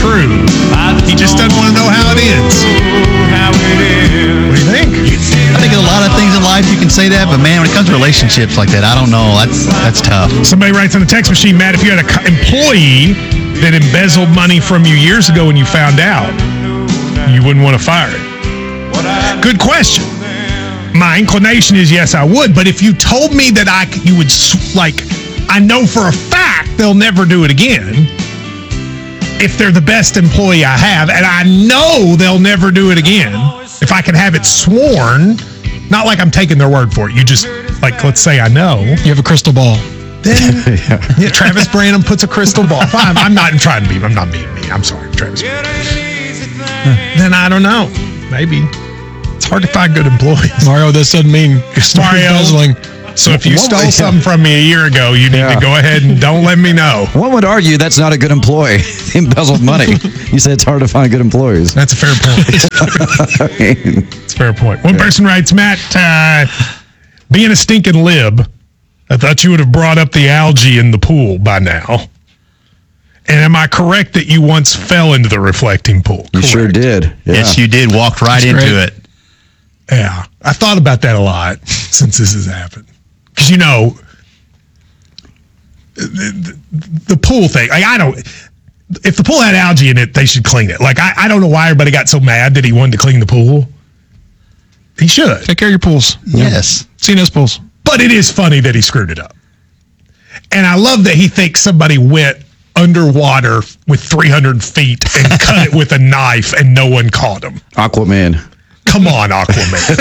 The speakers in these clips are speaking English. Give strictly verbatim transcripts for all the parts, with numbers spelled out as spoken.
crew. He just doesn't want to know how it ends. What do you think? I think a lot of things in life you can say that, but man, when it comes to relationships like that, I don't know. That's that's tough. Somebody writes on the text machine, Matt, if you had an employee that embezzled money from you years ago and you found out, you wouldn't want to fire it. Good question. My inclination is yes, I would. But if you told me that I, you would, like, I know for a fact they'll never do it again. If they're the best employee I have, and I know they'll never do it again. If I can have it sworn, not like I'm taking their word for it. You just, like, let's say I know. You have a crystal ball. Then, yeah. yeah, Travis Branham puts a crystal ball. I'm, I'm not trying to be, I'm not being me. I'm sorry, Travis Branham. Then I don't know. Maybe. It's hard to find good employees. Mario, that doesn't mean Mario. embezzling. So if you What stole would- something from me a year ago, you need Yeah. to go ahead and don't let me know. One would argue that's not a good employee. He embezzled money. You said it's hard to find good employees. That's a fair point. I mean, It's a fair point. One person writes, Matt, uh, being a stinking lib, I thought you would have brought up the algae in the pool by now. And am I correct that you once fell into the reflecting pool? you Correct. sure did. Yeah. Yes, you did. Walked right That's into great. it. Yeah. I thought about that a lot since this has happened. Because, you know, the, the, the pool thing, like, I don't, if the pool had algae in it, they should clean it. Like, I, I don't know why everybody got so mad that he wanted to clean the pool. He should. Take care of your pools. Yes. See those pools. But it is funny that he screwed it up. And I love that he thinks somebody went underwater with three hundred feet and cut it with a knife and no one caught him. Aquaman. Come on, Aquaman.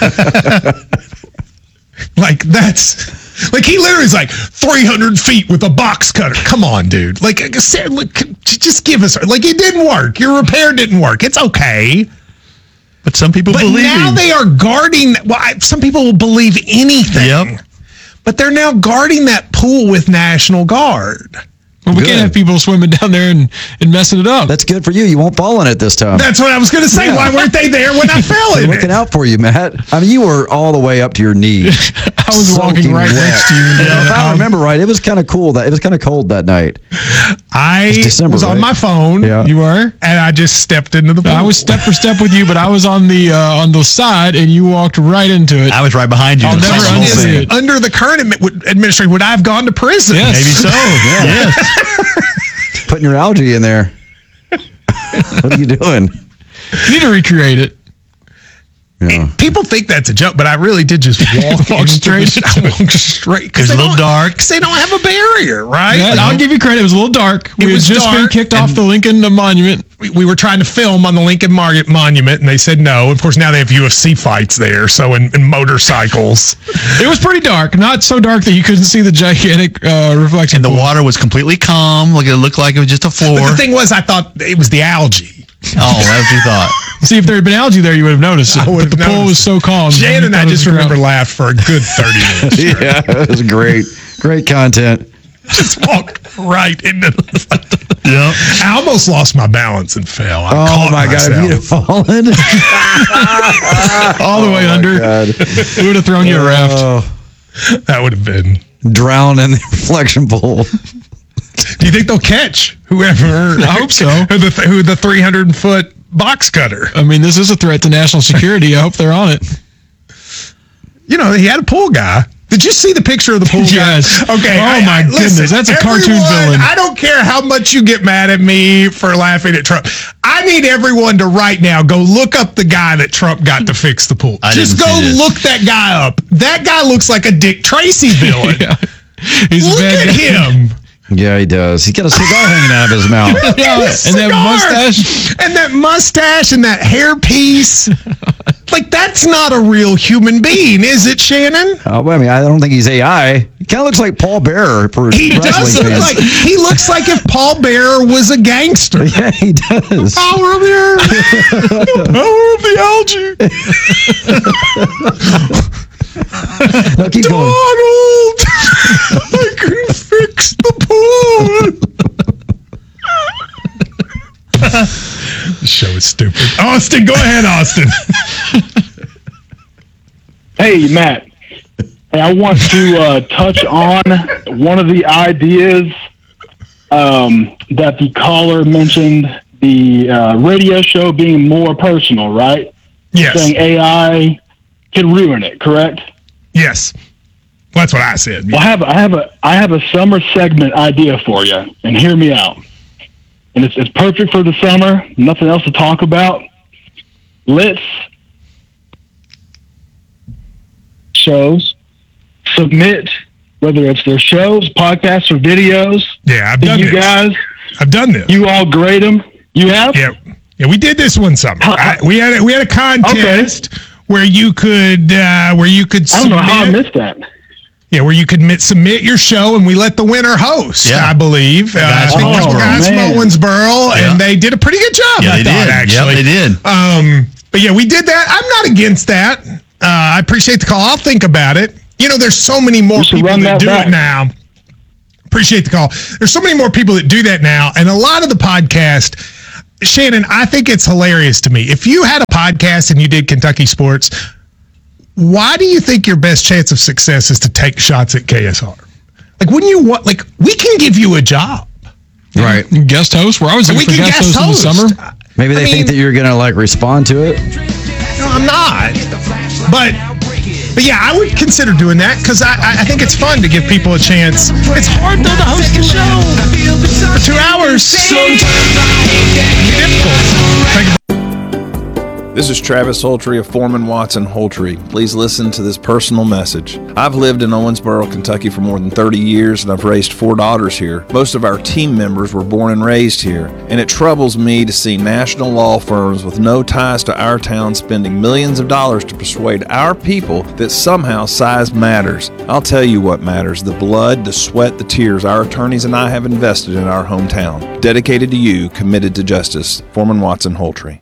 Like, that's, like, he literally is like three hundred feet with a box cutter. Come on, dude. Like, I said, look, just give us, like, it didn't work. Your repair didn't work. It's okay. But some people But believe now him. they are guarding, well, I, some people will believe anything. Yep. But they're now guarding that pool with National Guard. Well, we Good. can't have people swimming down there and, and messing it up. That's good for you. You won't fall in it this time. That's what I was going to say. Yeah. Why weren't they there when I fell They're in looking it? out for you, Matt. I mean, you were all the way up to your knees. I was walking soaking right wet. next to you. Yeah, if I remember right, it was kind of cool. That it was kind of cold that night. I December, was on right? my phone. Yeah. You were? And I just stepped into the pool. I was step for step with you, but I was on the uh, on the side, and you walked right into it. I was right behind you. I'll It's never like the whole unsee thing. it. Under the current admi- would- administration, would I have gone to prison? Yes. Maybe so. Yeah. Putting your algae in there. What are you doing? You need to recreate it. Yeah. People think that's a joke, but I really did just walk, Walk into straight the, I walked straight. It was a little dark. Because they don't have a barrier, right? Yeah, Like, I'll give you credit. It was a little dark. We It had was just been dark, kicked off and- the Lincoln Monument. we, we were trying to film on the Lincoln Mar- Monument, and they said no. Of course, now they have U F C fights there, so in, in motorcycles. It was pretty dark. Not so dark that you couldn't see the gigantic uh, reflection. And the pool. water was completely calm. Like it looked like it was just a floor. But the thing was, I thought it was the algae. Oh, that's what you thought. See, if there had been algae there, you would have noticed it. I But would've the pool noticed was so calm. Jan and I You thought it just was remember drowned. laughed for a good thirty minutes. Yeah, it was great. Great content. Just walked right into the. Yeah. I almost lost my balance and fell. I Oh caught my God, if you'd myself. have fallen. all the way under. God. We would have thrown you a raft. Oh, That would have been. drown in the reflection pool. Do you think they'll catch whoever? I hope so. Who the who the three hundred foot box cutter? I mean, this is a threat to national security. I hope they're on it. You know, he had a pool guy. Did you see the picture of the pool Yes. guy? Okay. Oh, my goodness, that's a cartoon everyone- villain. I don't care how much you get mad at me for laughing at Trump. I need everyone to right now go look up the guy that Trump got to fix the pool. I Just didn't go see this. look that guy up. That guy looks like a Dick Tracy villain. Yeah. He's a Look bad at guy. him. Yeah, he does. He's got a cigar hanging out of his mouth. Yeah, and that Cigar. mustache. And that mustache and that hair piece. Like, that's not a real human being, is it, Shannon? Oh, well, I mean, I don't think he's A I. He kind of looks like Paul Bearer for He wrestling does look fans. like he looks like if Paul Bearer was a gangster. Yeah, he does. Power of the earth. Power of the algae. No, keep going. Donald, I can fix the pool. This show is stupid. Austin, go ahead, Austin. Hey, Matt. Hey, I want to uh, touch on one of the ideas um, that the caller mentioned the uh, radio show being more personal, right? Yes. Saying A I can ruin it, correct? Yes. Well, that's what I said. Well, I have, I have a, I have a summer segment idea for you, and hear me out. And it's, it's perfect for the summer. Nothing else to talk about. Let's shows submit, whether it's their shows, podcasts, or videos. Yeah, I've done you this. guys. I've done this. You all grade them. You have? Yeah, yeah. We did this one summer. I, we had a, we had a contest okay. where you could uh, where you could. I don't submit, know how I missed that. Yeah, where you could mit, submit your show, and we let the winner host. Yeah. I believe. Uh, guys I think from oh, guys from Owensboro, yeah. and they did a pretty good job. Yeah, I they thought, did. Actually, yeah, they did. Um, but yeah, we did that. I'm not against that. Uh, I appreciate the call. I'll think about it. You know, there's so many more people that, that do back. it now. Appreciate the call. There's so many more people that do that now, and a lot of the podcast, Shannon, I think it's hilarious to me. If you had a podcast and you did Kentucky sports, why do you think your best chance of success is to take shots at K S R? Like, wouldn't you want, like, we can give you a job. Right. Guest host? We're always looking for guest, guest hosts host. in the summer. Maybe they I think mean, that you're going to, like, respond to it. No, I'm not. But, but yeah, I would consider doing that because I, I think it's fun to give people a chance. It's hard, though, to host a show for two hours. Sometimes it's difficult. Think about This is Travis Holtry of Foreman Watson Holtry. Please listen to this personal message. I've lived in Owensboro, Kentucky for more than thirty years, and I've raised four daughters here. Most of our team members were born and raised here, and it troubles me to see national law firms with no ties to our town spending millions of dollars to persuade our people that somehow size matters. I'll tell you what matters: the blood, the sweat, the tears our attorneys and I have invested in our hometown. Dedicated to you, committed to justice. Foreman Watson Holtry.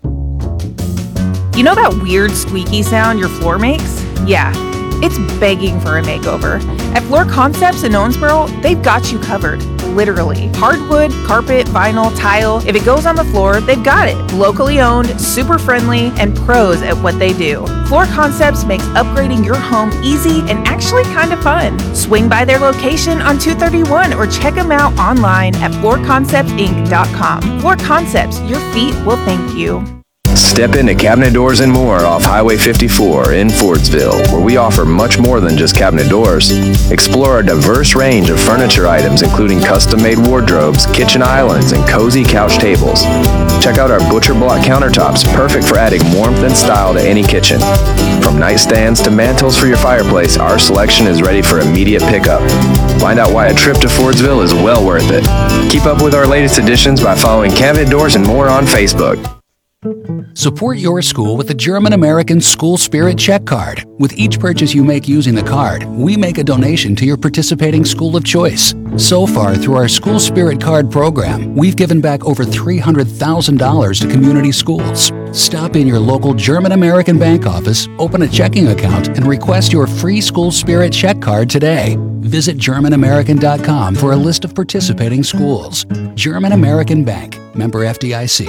You know that weird squeaky sound your floor makes? Yeah, it's begging for a makeover. At Floor Concepts in Owensboro, they've got you covered. Literally. Hardwood, carpet, vinyl, tile. If it goes on the floor, they've got it. Locally owned, super friendly, and pros at what they do. Floor Concepts makes upgrading your home easy and actually kind of fun. Swing by their location on two thirty-one or check them out online at floor concepts inc dot com. Floor Concepts, your feet will thank you. Step into Cabinet Doors and More off Highway fifty-four in Fordsville, where we offer much more than just cabinet doors. Explore a diverse range of furniture items, including custom-made wardrobes, kitchen islands, and cozy couch tables. Check out our butcher block countertops, perfect for adding warmth and style to any kitchen. From nightstands to mantles for your fireplace, our selection is ready for immediate pickup. Find out why a trip to Fordsville is well worth it. Keep up with our latest additions by following Cabinet Doors and More on Facebook. Support your school with the German-American School Spirit Check Card. With each purchase you make using the card, we make a donation to your participating school of choice. So far, through our School Spirit Card program, we've given back over three hundred thousand dollars to community schools. Stop in your local German-American bank office, open a checking account, and request your free School Spirit Check Card today. Visit German American dot com for a list of participating schools. German American Bank, member F D I C.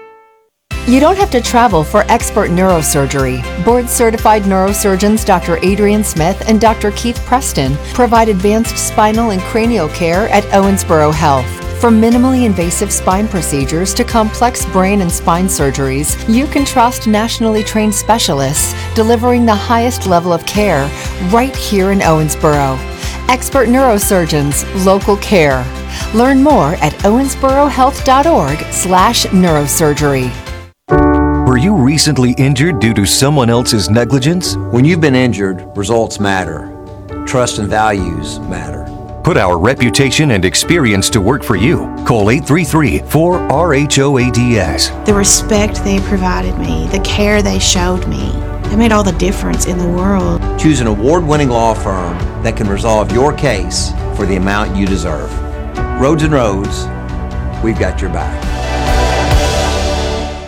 You don't have to travel for expert neurosurgery. Board-certified neurosurgeons Doctor Adrian Smith and Doctor Keith Preston provide advanced spinal and cranial care at Owensboro Health. From minimally invasive spine procedures to complex brain and spine surgeries, you can trust nationally trained specialists delivering the highest level of care right here in Owensboro. Expert neurosurgeons, local care. Learn more at owensboro health dot org slash neurosurgery. Were you recently injured due to someone else's negligence? When you've been injured, results matter. Trust and values matter. Put our reputation and experience to work for you. Call eight three three, four R H O A D S. The respect they provided me, the care they showed me, they made all the difference in the world. Choose an award-winning law firm that can resolve your case for the amount you deserve. Rhodes and Rhodes, we've got your back.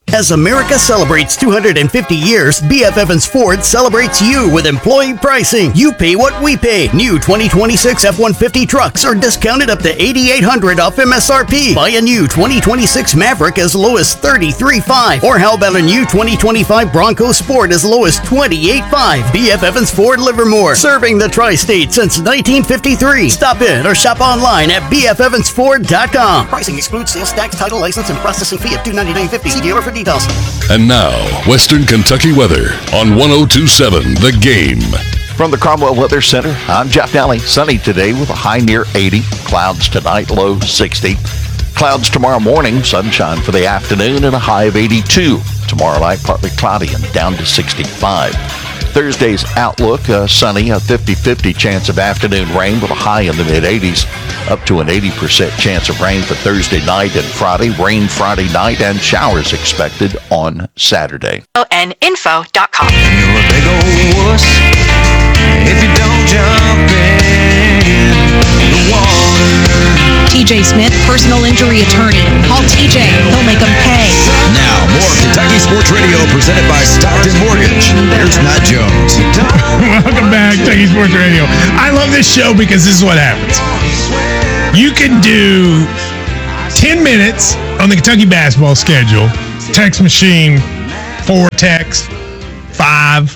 As America celebrates two hundred fifty years, B F Evans Ford celebrates you with employee pricing. You pay what we pay. New twenty twenty-six F one fifty trucks are discounted up to eight thousand eight hundred dollars off M S R P. Buy a new twenty twenty-six Maverick as low as thirty-three thousand five hundred dollars. Or how about a new twenty twenty-five Bronco Sport as low as twenty-eight thousand five hundred dollars. B F Evans Ford Livermore, serving the tri-state since nineteen fifty-three. Stop in or shop online at b f evans ford dot com. Pricing excludes sales tax, title, license, and processing fee of two hundred ninety-nine dollars and fifty cents. See dealer for details. And now, Western Kentucky weather on one oh two point seven The Game. From the Cromwell Weather Center, I'm Jeff Daly. Sunny today with a high near eighty. Clouds tonight, low sixty. Clouds tomorrow morning, sunshine for the afternoon, and a high of eighty-two. Tomorrow night, partly cloudy and down to sixty-five. Thursday's outlook, uh, sunny, a fifty-fifty chance of afternoon rain with a high in the mid-eighties, up to an eighty percent chance of rain for Thursday night and Friday, rain Friday night, and showers expected on Saturday. and info dot com. You're a big old wuss if you don't jump in the water. T J Smith, personal injury attorney. Call T J. He'll make them pay. Now, more Kentucky Sports Radio presented by Stockton Mortgage. Here's Matt Jones. Welcome back, Kentucky Sports Radio. I love this show because this is what happens. You can do ten minutes on the Kentucky basketball schedule. Text machine, four text, five.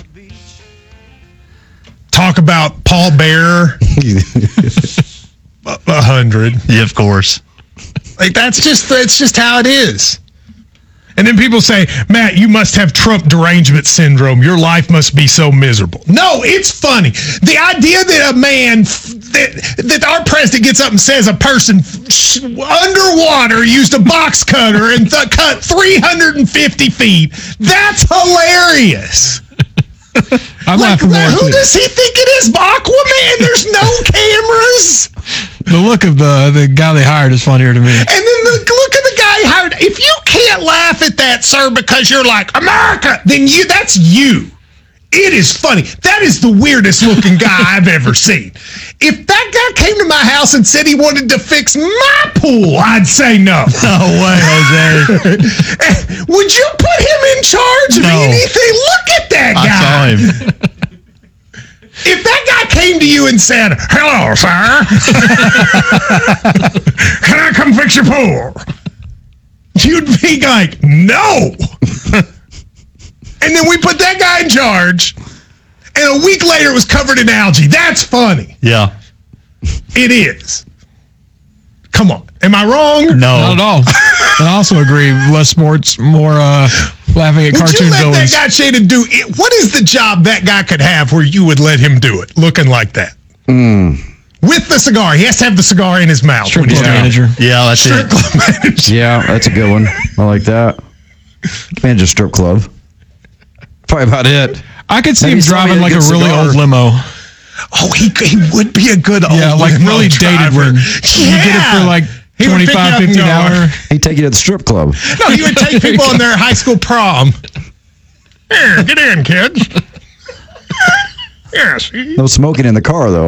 Talk about Paul Bearer. A hundred. Yeah, of course. Like that's just that's just how it is. And then people say, Matt, you must have Trump derangement syndrome. Your life must be so miserable. No, it's funny. The idea that a man, that, that our president gets up and says a person underwater used a box cutter and th- cut three hundred fifty feet, that's hilarious. I'm like, laughing more who too. does he think it is? Aquaman? There's no cameras. The look of the the guy they hired is funnier to me. And then the look of the guy hired. If you can't laugh at that, sir, because you're like America, then you that's you. It is funny. That is the weirdest looking guy I've ever seen. If that guy came to my house and said he wanted to fix my pool, I'd say no. No way, Jose. Would you put him in charge of No. anything? Look at that guy. I saw him. If that guy came to you and said, hello, sir, can I come fix your pool? You'd be like, no. And then we put that guy in charge, and a week later it was covered in algae. That's funny. Yeah. It is. Come on. Am I wrong? No. Not at all. And I also agree. Less sports, more uh, laughing at Would cartoon you let villains. that guy Shane do it? What is the job that guy could have where you would let him do it, looking like that? Mm. With the cigar. He has to have the cigar in his mouth. Strip when he's club doing it. manager. Yeah, that's Strip it. club manager. Yeah, that's a good one. I like that. Manage a strip club. Probably about it. I could see Maybe him driving somebody like that a gets really cigar. old limo. Oh, he, he would be a good old Yeah, like limo really dated driver. one. Yeah. You get it for like He would pick you twenty-five, up and fifty go, an hour. He'd take you to the strip club. No, you would take people on their high school prom. Here, get in, kids. Yes. No smoking in the car, though.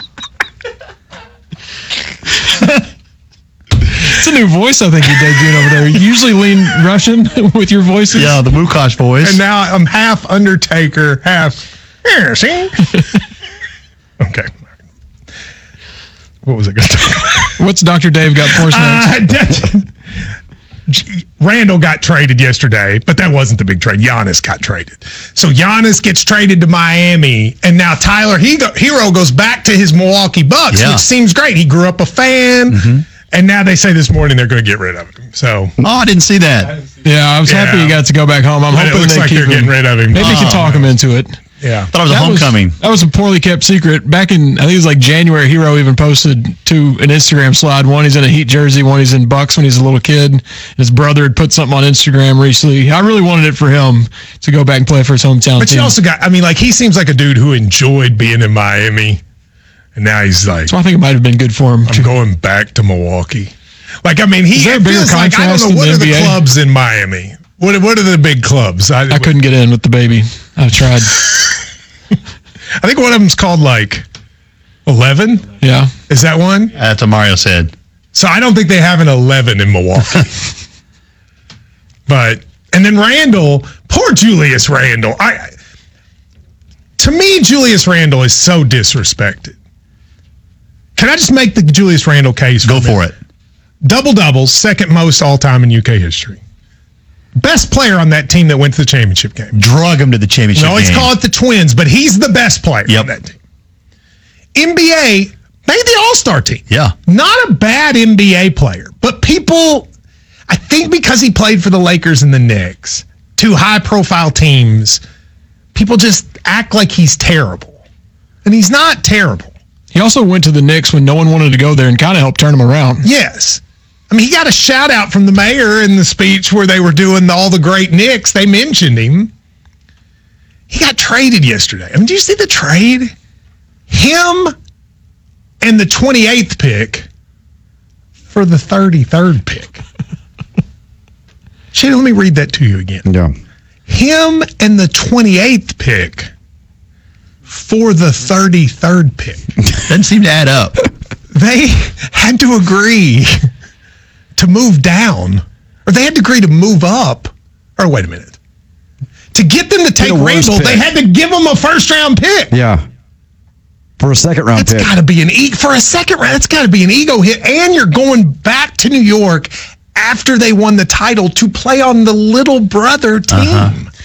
It's a new voice I think you're debuting over there. You usually lean Russian with your voices. Yeah, the Wukash voice. And now I'm half Undertaker, half. Here, see? Okay. What was I going to talk about? What's Doctor Dave got for us next? Uh, that- Randall got traded yesterday, but that wasn't the big trade. Giannis got traded. So Giannis gets traded to Miami, and now Tyler Hero goes back to his Milwaukee Bucks, Yeah. which seems great. He grew up a fan, Mhm. and now they say this morning they're going to get rid of him. So Oh, I didn't see that. Yeah, I was Yeah. happy he got to go back home. I'm But it hoping looks they like keep they're him. getting rid of him. Maybe you can Oh. talk him into it. yeah. Thought it was a That was- homecoming. that was a poorly kept secret. Back in, I think it was like January, Hero even posted to an Instagram slide. One, he's in a Heat jersey. One, he's in Bucks when he's a little kid. His brother had put something on Instagram recently. I really wanted it for him to go back and play for his hometown But team. you also got, I mean, like, he seems like a dude who enjoyed being in Miami, and now he's like, so I think it might have been good for him. I'm going back to Milwaukee. Like, I mean, he Is there a it bigger feels like, I contrast don't know, in what the are the N B A? clubs in Miami? What, what are the big clubs? I, I couldn't get in with the baby. I've tried. I think one of them's called, like, eleven. Yeah. Is that one? That's what Mario said. So I don't think they have an eleven in Milwaukee. But And then Randle, poor Julius Randle. I, to me, Julius Randle is so disrespected. Can I just make the Julius Randle case? Go for it. Double doubles, second most all time in U K history. Best player on that team that went to the championship game. Drug him to the championship game. We always game. call it the Twins, but he's the best player yep. on that team. N B A made the All-Star team. Yeah. Not a bad N B A player, but people, I think because he played for the Lakers and the Knicks, two high-profile teams, people just act like he's terrible. And he's not terrible. He also went to the Knicks when no one wanted to go there and kind of helped turn him around. Yes. I mean, he got a shout-out from the mayor in the speech where they were doing the, all the great Knicks. They mentioned him. He got traded yesterday. I mean, do you see the trade? Him and the twenty-eighth pick for the thirty-third pick. Shane, let me read that to you again. Yeah. Him and the twenty-eighth pick for the thirty-third pick. Doesn't seem to add up. They had to agree to move down, or they had to agree to move up. Or wait a minute. To get them to take Randle, they had to give them a first-round pick. Yeah. For a second-round pick. That's got to be an e- for a second round. That's got to be an ego hit, and you're going back to New York after they won the title to play on the little brother team. Uh-huh.